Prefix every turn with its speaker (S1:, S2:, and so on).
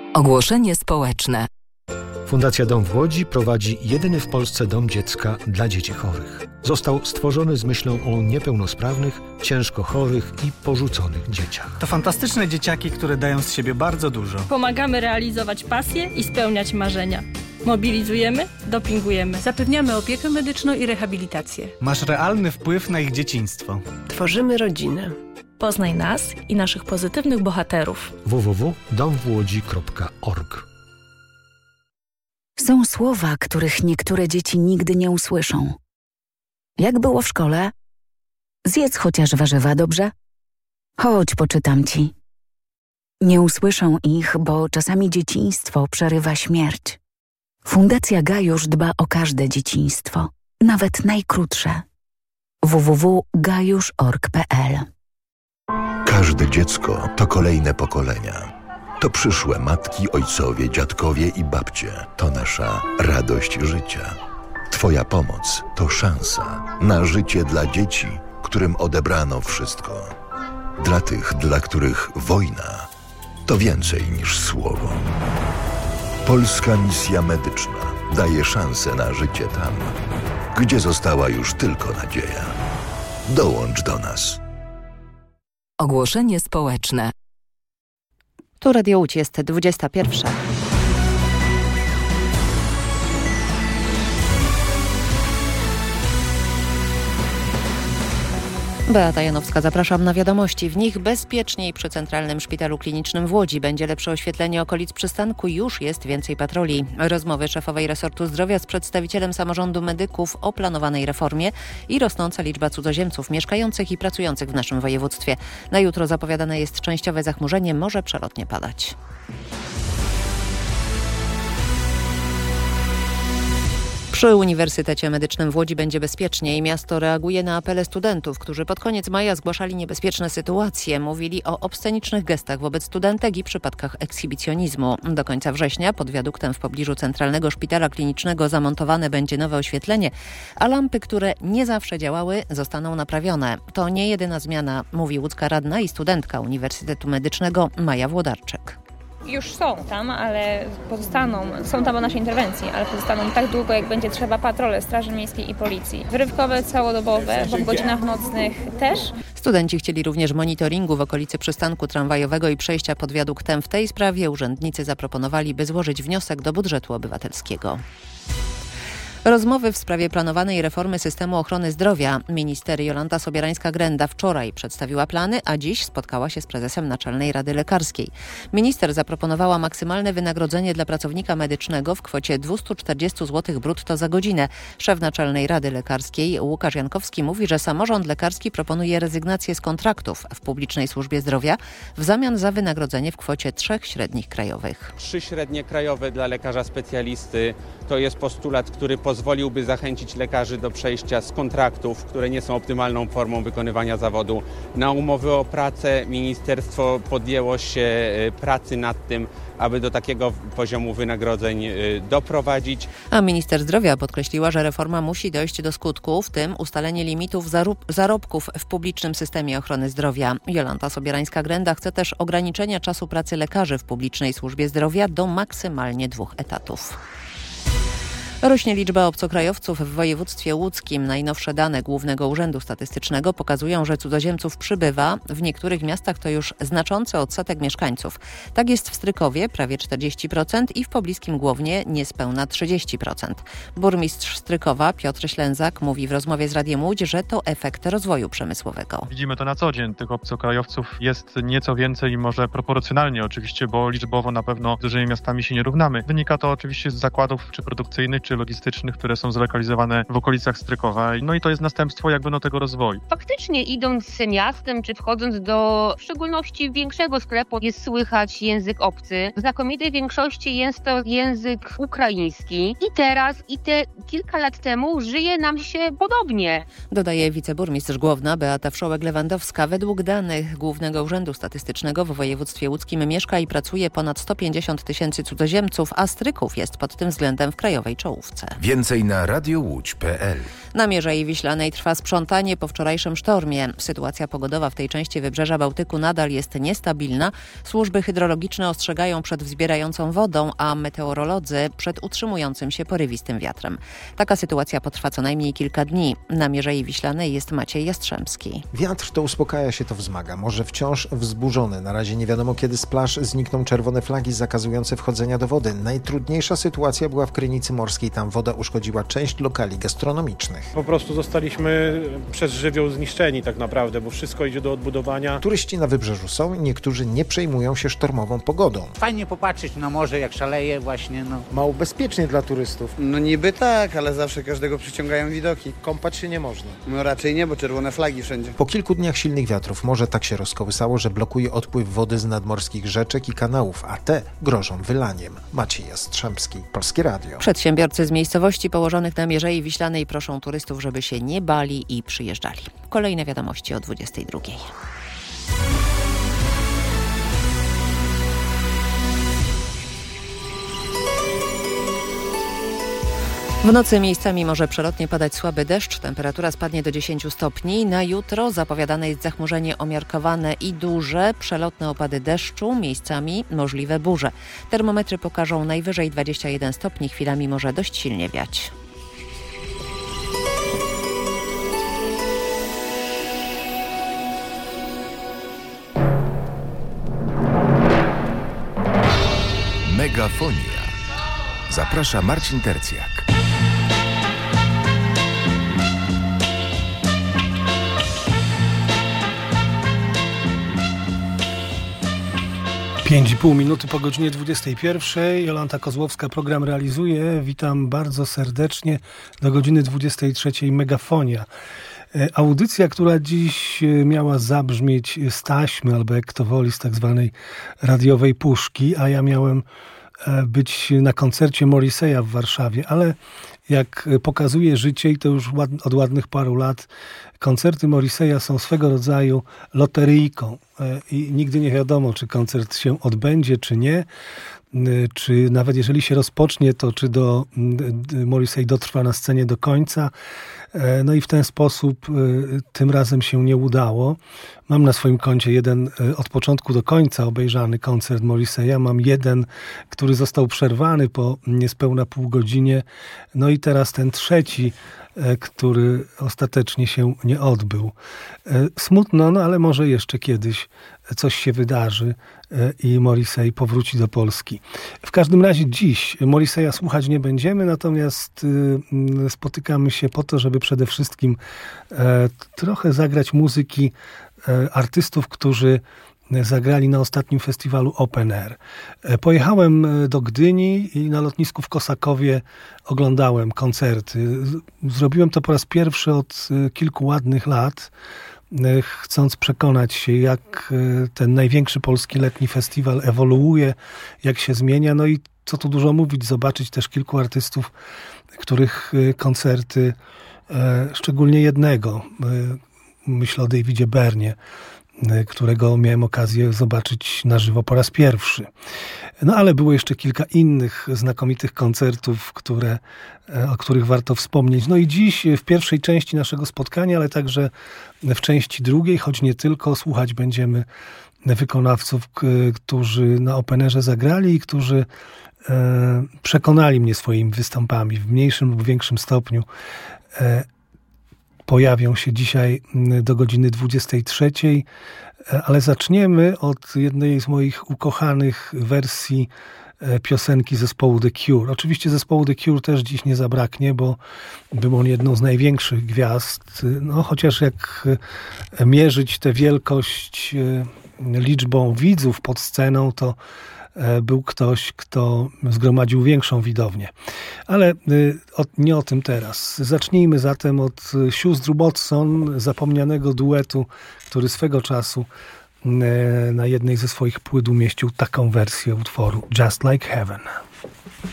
S1: Ogłoszenie społeczne.
S2: Fundacja Dom w Łodzi prowadzi jedyny w Polsce dom dziecka dla dzieci chorych. Został stworzony z myślą o niepełnosprawnych, ciężko chorych i porzuconych dzieciach.
S3: To fantastyczne dzieciaki, które dają z siebie bardzo dużo.
S4: Pomagamy realizować pasje i spełniać marzenia. Mobilizujemy, dopingujemy.
S5: Zapewniamy opiekę medyczną i rehabilitację.
S3: Masz realny wpływ na ich dzieciństwo.
S6: Tworzymy rodzinę.
S7: Poznaj nas i naszych pozytywnych bohaterów.
S2: www.domwłodzi.org.
S8: Są słowa, których niektóre dzieci nigdy nie usłyszą. Jak było w szkole? Zjedz chociaż warzywa, dobrze? Chodź, poczytam ci. Nie usłyszą ich, bo czasami dzieciństwo przerywa śmierć. Fundacja Gajusz dba o każde dzieciństwo, nawet najkrótsze. www.gajusz.org.pl.
S9: Każde dziecko to kolejne pokolenia. To przyszłe matki, ojcowie, dziadkowie i babcie. To nasza radość życia. Twoja pomoc to szansa na życie dla dzieci, którym odebrano wszystko. Dla tych, dla których wojna to więcej niż słowo. Polska Misja Medyczna daje szansę na życie tam, gdzie została już tylko nadzieja. Dołącz do nas.
S1: Ogłoszenie społeczne.
S10: Tu Radio Łódź, jest 21. Beata Janowska, zapraszam na wiadomości. W nich bezpieczniej przy Centralnym Szpitalu Klinicznym w Łodzi. Będzie lepsze oświetlenie okolic przystanku, już jest więcej patroli. Rozmowy szefowej resortu zdrowia z przedstawicielem samorządu medyków o planowanej reformie i rosnąca liczba cudzoziemców mieszkających i pracujących w naszym województwie. Na jutro zapowiadane jest częściowe zachmurzenie, może przelotnie padać. Przy Uniwersytecie Medycznym w Łodzi będzie bezpieczniej. Miasto reaguje na apele studentów, którzy pod koniec maja zgłaszali niebezpieczne sytuacje. Mówili o obscenicznych gestach wobec studentek i przypadkach ekshibicjonizmu. Do końca września pod wiaduktem w pobliżu Centralnego Szpitala Klinicznego zamontowane będzie nowe oświetlenie, a lampy, które nie zawsze działały, zostaną naprawione. To nie jedyna zmiana, mówi łódzka radna i studentka Uniwersytetu Medycznego Maja Włodarczyk.
S11: Już są tam, ale są tam o naszej interwencji, ale pozostaną tak długo, jak będzie trzeba patrole Straży Miejskiej i Policji. Wyrywkowe, całodobowe, w godzinach nocnych też.
S10: Studenci chcieli również monitoringu w okolicy przystanku tramwajowego i przejścia pod wiaduktem. W tej sprawie urzędnicy zaproponowali, by złożyć wniosek do budżetu obywatelskiego. Rozmowy w sprawie planowanej reformy systemu ochrony zdrowia. Minister Jolanta Sobierańska-Grenda wczoraj przedstawiła plany, a dziś spotkała się z prezesem Naczelnej Rady Lekarskiej. Minister zaproponowała maksymalne wynagrodzenie dla pracownika medycznego w kwocie 240 zł brutto za godzinę. Szef Naczelnej Rady Lekarskiej Łukasz Jankowski mówi, że samorząd lekarski proponuje rezygnację z kontraktów w publicznej służbie zdrowia w zamian za wynagrodzenie w kwocie 3 średnich krajowych.
S12: 3 średnie krajowe dla lekarza specjalisty to jest postulat, który pozwoliłby zachęcić lekarzy do przejścia z kontraktów, które nie są optymalną formą wykonywania zawodu, na umowy o pracę. Ministerstwo podjęło się pracy nad tym, aby do takiego poziomu wynagrodzeń doprowadzić.
S10: A minister zdrowia podkreśliła, że reforma musi dojść do skutku, w tym ustalenie limitów zarobków w publicznym systemie ochrony zdrowia. Jolanta Sobierańska-Grenda chce też ograniczenia czasu pracy lekarzy w publicznej służbie zdrowia do maksymalnie 2 etatów. Rośnie liczba obcokrajowców w województwie łódzkim. Najnowsze dane Głównego Urzędu Statystycznego pokazują, że cudzoziemców przybywa. W niektórych miastach to już znaczący odsetek mieszkańców. Tak jest w Strykowie prawie 40% i w pobliskim Głownie niespełna 30%. Burmistrz Strykowa Piotr Ślęzak mówi w rozmowie z Radiem Łódź, że to efekt rozwoju przemysłowego.
S13: Widzimy to na co dzień. Tych obcokrajowców jest nieco więcej i może proporcjonalnie oczywiście, bo liczbowo na pewno z dużymi miastami się nie równamy. Wynika to oczywiście z zakładów czy produkcyjnych, czy logistycznych, które są zlokalizowane w okolicach Strykowa. No i to jest następstwo tego rozwoju.
S14: Faktycznie idąc miastem, czy wchodząc do w szczególności większego sklepu, jest słychać język obcy. W znakomitej większości jest to język ukraiński. I teraz, i te kilka lat temu żyje nam się podobnie.
S10: Dodaje wiceburmistrz Głowna Beata Wszołek-Lewandowska. Według danych Głównego Urzędu Statystycznego w województwie łódzkim mieszka i pracuje ponad 150 000 cudzoziemców, a Stryków jest pod tym względem w krajowej czołówce. Czołówce.
S6: Więcej na radiowłódź.pl.
S10: Na Mierzei Wiślanej trwa sprzątanie po wczorajszym sztormie. Sytuacja pogodowa w tej części wybrzeża Bałtyku nadal jest niestabilna. Służby hydrologiczne ostrzegają przed wzbierającą wodą, a meteorolodzy przed utrzymującym się porywistym wiatrem. Taka sytuacja potrwa co najmniej kilka dni. Na Mierzei Wiślanej jest Maciej Jastrzębski.
S15: Wiatr to uspokaja się, to wzmaga. Morze wciąż wzburzone. Na razie nie wiadomo, kiedy z plaż znikną czerwone flagi zakazujące wchodzenia do wody. Najtrudniejsza sytuacja była w Krynicy Morskiej. Tam woda uszkodziła część lokali gastronomicznych.
S16: Po prostu zostaliśmy przez żywioł zniszczeni tak naprawdę, bo wszystko idzie do odbudowania.
S15: Turyści na wybrzeżu są i niektórzy nie przejmują się sztormową pogodą.
S17: Fajnie popatrzeć na morze, jak szaleje właśnie.
S15: Mało bezpiecznie dla turystów.
S18: No niby tak, ale zawsze każdego przyciągają widoki.
S15: Kąpać się nie można.
S18: No raczej nie, bo czerwone flagi wszędzie.
S15: Po kilku dniach silnych wiatrów morze tak się rozkołysało, że blokuje odpływ wody z nadmorskich rzeczek i kanałów, a te grożą wylaniem. Maciej Jastrzębski, Polskie Radio.
S10: Przedsiębiorcy z miejscowości położonych na Mierzei Wiślanej proszą turystów, żeby się nie bali i przyjeżdżali. Kolejne wiadomości o 22:00. W nocy miejscami może przelotnie padać słaby deszcz, temperatura spadnie do 10 stopni. Na jutro zapowiadane jest zachmurzenie umiarkowane i duże, przelotne opady deszczu, miejscami możliwe burze. Termometry pokażą najwyżej 21 stopni, chwilami może dość silnie wiać.
S6: Megafonia. Zaprasza Marcin Tercjak.
S2: Pięć i pół minuty po godzinie 21. Jolanta Kozłowska program realizuje. Witam bardzo serdecznie do godziny 23. Megafonia. Audycja, która dziś miała zabrzmieć z taśmy, albo jak kto woli, z tak zwanej radiowej puszki, a ja miałem być na koncercie Morrissey'a w Warszawie, ale jak pokazuje życie, i to już od ładnych paru lat, koncerty Morrissey'a są swego rodzaju loteryjką i nigdy nie wiadomo, czy koncert się odbędzie, czy nie, czy nawet jeżeli się rozpocznie, to czy Morrissey dotrwa na scenie do końca. No i w ten sposób tym razem się nie udało. Mam na swoim koncie jeden od początku do końca obejrzany koncert Morrissey'a. Mam jeden, który został przerwany po niespełna pół godzinie. No i teraz ten trzeci, który ostatecznie się nie odbył. Smutno, no ale może jeszcze kiedyś coś się wydarzy i Morrissey powróci do Polski. W każdym razie dziś Morrissey'a słuchać nie będziemy, natomiast spotykamy się po to, żeby przede wszystkim trochę zagrać muzyki artystów, którzy zagrali na ostatnim festiwalu Open Air. Pojechałem do Gdyni i na lotnisku w Kosakowie oglądałem koncerty. Zrobiłem to po raz pierwszy od kilku ładnych lat, chcąc przekonać się, jak ten największy polski letni festiwal ewoluuje, jak się zmienia. No i co tu dużo mówić, zobaczyć też kilku artystów, których koncerty, szczególnie jednego, myślę o Davidzie Byrnie, którego miałem okazję zobaczyć na żywo po raz pierwszy. No ale było jeszcze kilka innych znakomitych koncertów, o których warto wspomnieć. No i dziś w pierwszej części naszego spotkania, ale także w części drugiej, choć nie tylko, słuchać będziemy wykonawców, którzy na Open Airze zagrali i którzy przekonali mnie swoimi występami w mniejszym lub większym stopniu. Pojawią się dzisiaj do godziny 23, ale zaczniemy od jednej z moich ukochanych wersji piosenki zespołu The Cure. Oczywiście zespołu The Cure też dziś nie zabraknie, bo był on jedną z największych gwiazd. No, chociaż jak mierzyć tę wielkość liczbą widzów pod sceną, to był ktoś, kto zgromadził większą widownię. Ale nie o tym teraz. Zacznijmy zatem od sióstr Watson, zapomnianego duetu, który swego czasu na jednej ze swoich płyt umieścił taką wersję utworu Just Like Heaven.